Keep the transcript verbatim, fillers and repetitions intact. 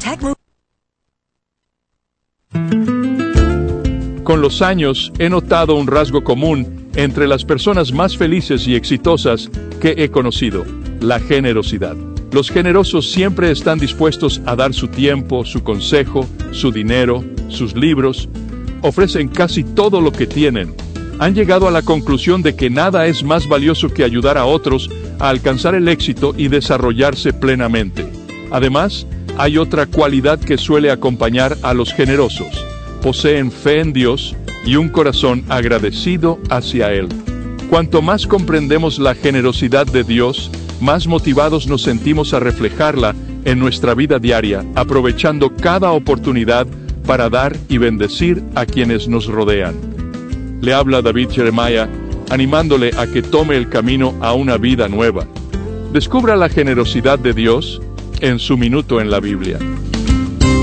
Tech Move. Con los años, he notado un rasgo común entre las personas más felices y exitosas que he conocido: la generosidad. Los generosos siempre están dispuestos a dar su tiempo, su consejo, su dinero, sus libros. Ofrecen casi todo lo que tienen. Han llegado a la conclusión de que nada es más valioso que ayudar a otros a alcanzar el éxito y desarrollarse plenamente. Además, hay otra cualidad que suele acompañar a los generosos: poseen fe en Dios y un corazón agradecido hacia Él. Cuanto más comprendemos la generosidad de Dios, más motivados nos sentimos a reflejarla en nuestra vida diaria, aprovechando cada oportunidad para dar y bendecir a quienes nos rodean. Le habla David Jeremiah, animándole a que tome el camino a una vida nueva. Descubra la generosidad de Dios en su minuto en la Biblia.